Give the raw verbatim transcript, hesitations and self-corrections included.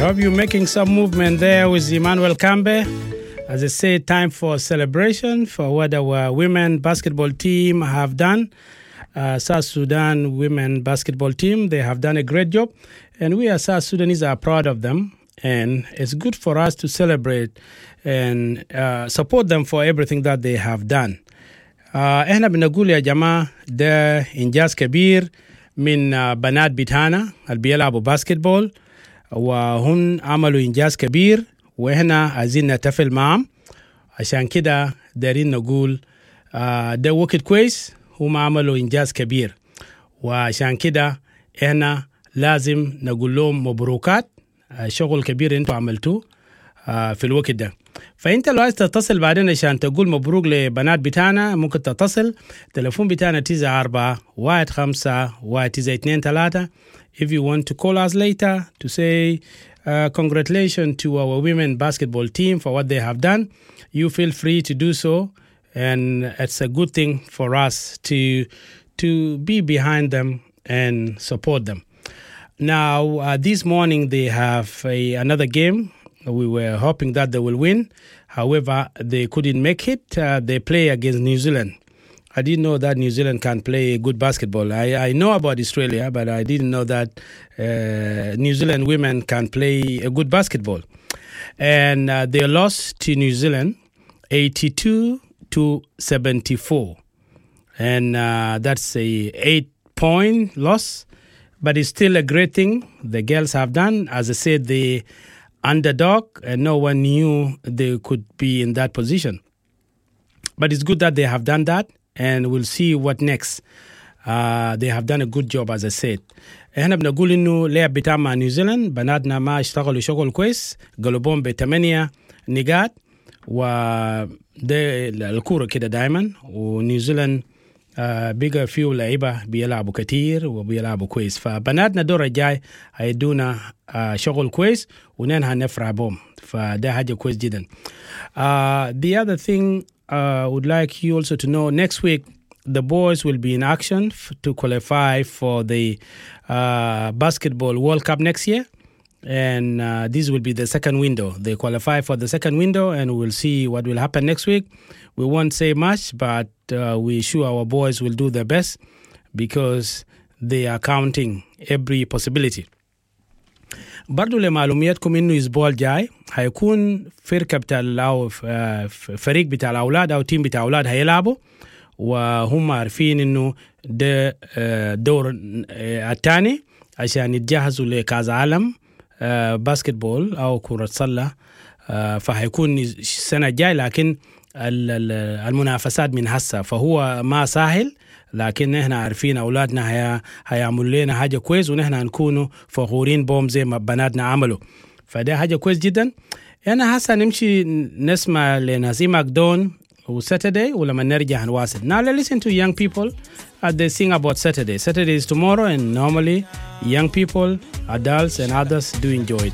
hope you're making some movement there with Emmanuel Kambe. As I say, time for celebration for what our women basketball team have done. Uh, South Sudan women basketball team, they have done a great job. And we as South Sudanese are proud of them. And it's good for us to celebrate and uh, support them for everything that they have done. احنا بنقول يا جماعة ده إنجاز كبير من بنات بتاعنا اللي بيلعبوا باسكتبول وهم عملوا إنجاز كبير وإحنا عايزين نتفل معهم عشان كده دارين نقول ده وقت كويس هم عملوا إنجاز كبير وعشان كده إحنا لازم نقول لهم مبروكات شغل كبير انتوا عملتوه في الوقت ده. فانت لو عايز تتصل بعدين عشان تقول مبروك لبنات بتاعنا ممكن تتصل تليفون بتاعنا تسعة أربعة واحد خمسة واحد تسعة اثنين ثلاثة. If you want to call us later to say uh, congratulations to our women basketball team for what they have done, you feel free to do so, and it's a good thing for us to to be behind them and support them. Now, uh, this morning they have a, another game. We were hoping that they will win. However, they couldn't make it. Uh, they play against New Zealand. I didn't know that New Zealand can play good basketball. I, I know about Australia, but I didn't know that uh, New Zealand women can play a good basketball. And uh, they lost to New Zealand eighty-two to seventy-four. And uh, that's a eight-point loss. But it's still a great thing the girls have done. As I said, the underdog, and no one knew they could be in that position. But it's good that they have done that, and we'll see what next. Uh, they have done a good job, as I said. احنا بنقول انه لعب بتاع مع نيوزيلاند بناتنا ما اشتغلوا شغل كويس قلبهم بثمانية نقاط وده الكورة كده دائما ونيوزيلاند آه بقى فيه لعيبة بيلعبوا كتير وبيلعبوا كويس فبناتنا دور الجاي هيدونا آه شغل كويس ونحن نفرح بهم فده حاجة كويس جدا. Uh, the other thing I uh, would like you also to know, next week the boys will be in action f- to qualify for the uh, Basketball World Cup next year. And uh, this will be the second window. They qualify for the second window, and we'll see what will happen next week. We won't say much, but uh, we're sure our boys will do their best because they are counting every possibility. برضو لمعلومياتكم إنه الأسبوع الجاي هيكون فرقة بتاع أو فريق بتاع الأولاد أو تيم بتاع الأولاد هيلعبوا وهم عارفين إنه ده دور الثاني عشان يتجهزوا لكأس عالم باسكتبول أو كرة سلة فهيكون السنة الجاي لكن المنافسات من هسه فهو ما سهل لكن احنا عارفين اولادنا هي هيعملوا لنا حاجه كويس ونحن هنكونوا فخورين بهم زي ما بناتنا عملوا فده حاجه كويس جدا. انا هسه نمشي نسمع لنسيم ماكدون وساتردي ولما نرجع هنواصل. Now let's listen to young people as they sing about Saturday. Saturday is tomorrow and normally young people, adults and others do enjoy it.